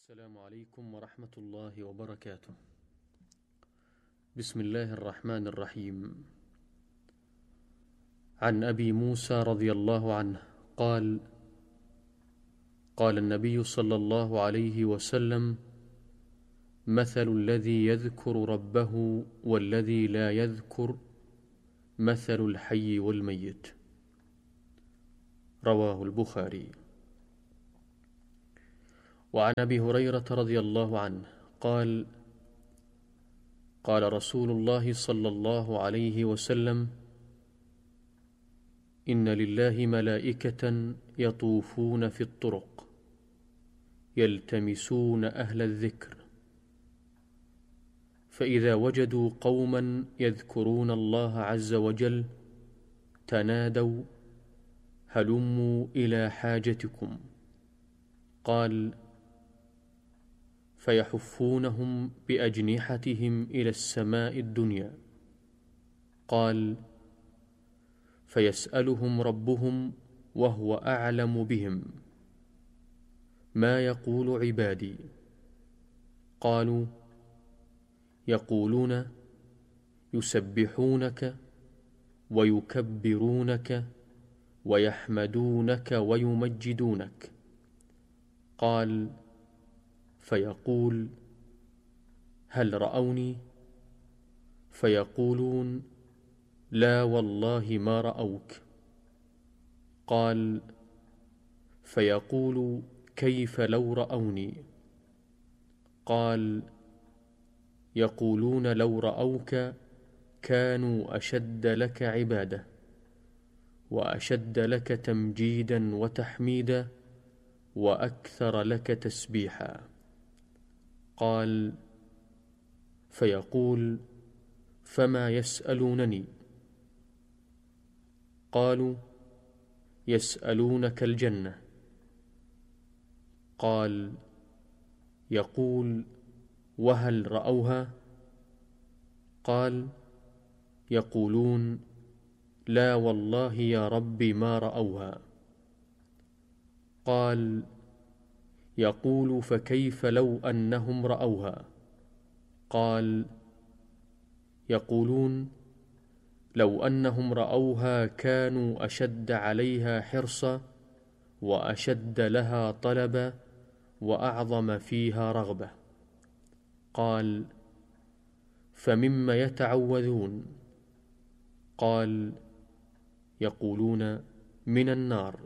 السلام عليكم ورحمة الله وبركاته. بسم الله الرحمن الرحيم. عن أبي موسى رضي الله عنه قال: قال النبي صلى الله عليه وسلم: مثل الذي يذكر ربه والذي لا يذكر مثل الحي والميت. رواه البخاري. وعن أبي هريرة رضي الله عنه قال: قال رسول الله صلى الله عليه وسلم: إن لله ملائكة يطوفون في الطرق يلتمسون أهل الذكر، فإذا وجدوا قوما يذكرون الله عز وجل تنادوا: هلموا إلى حاجتكم. قال: فيحفونهم بأجنحتهم إلى السماء الدنيا. قال: فيسألهم ربهم وهو أعلم بهم: ما يقول عبادي؟ قالوا: يقولون يسبحونك ويكبرونك ويحمدونك ويمجدونك. قال: فيقول: هل رأوني؟ فيقولون: لا والله ما رأوك. قال: فيقول: كيف لو رأوني؟ قال: يقولون لو رأوك كانوا أشد لك عبادة وأشد لك تمجيدا وتحميدا وأكثر لك تسبيحا. قال: فيقول: فما يسألونني؟ قالوا: يسألونك الجنة. قال: يقول: وهل رأوها؟ قال: يقولون: لا والله يا رب ما رأوها. قال: يقول: فكيف لو أنهم رأوها؟ قال: يقولون: لو أنهم رأوها كانوا أشد عليها حرصا وأشد لها طلبا وأعظم فيها رغبة. قال: فمما يتعوذون؟ قال: يقولون: من النار.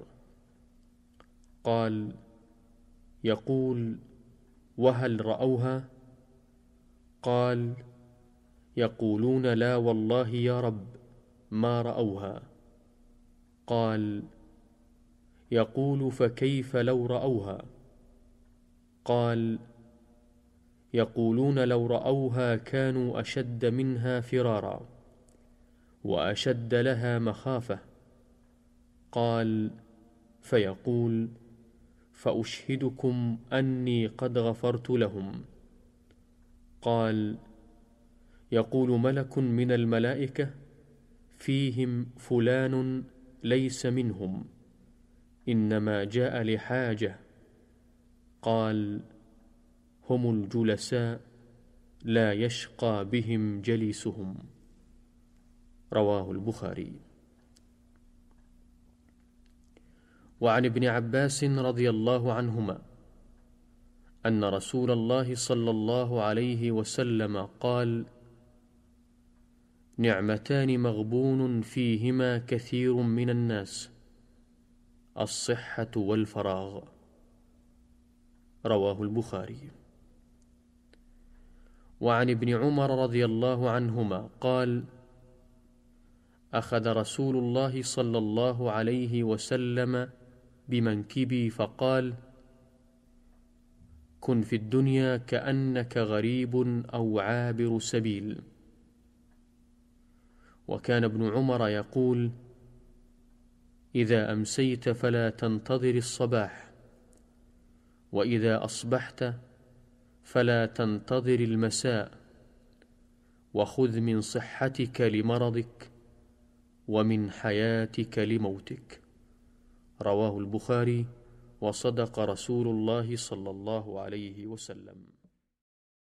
قال: يقول: وهل رأوها؟ قال: يقولون: لا والله يا رب ما رأوها. قال: يقول: فكيف لو رأوها؟ قال: يقولون لو رأوها كانوا أشد منها فرارا وأشد لها مخافة. قال: فيقول: فأشهدكم أني قد غفرت لهم. قال: يقول ملك من الملائكة: فيهم فلان ليس منهم، إنما جاء لحاجة. قال: هم الجلساء لا يشقى بهم جليسهم. رواه البخاري. وعن ابن عباس رضي الله عنهما أن رسول الله صلى الله عليه وسلم قال: نعمتان مغبون فيهما كثير من الناس: الصحة والفراغ. رواه البخاري. وعن ابن عمر رضي الله عنهما قال: أخذ رسول الله صلى الله عليه وسلم بمنكبي فقال: كن في الدنيا كأنك غريب أو عابر سبيل. وكان ابن عمر يقول: إذا أمسيت فلا تنتظر الصباح، وإذا أصبحت فلا تنتظر المساء، وخذ من صحتك لمرضك ومن حياتك لموتك. رواه البخاري وصدق رسول الله صلى الله عليه وسلم.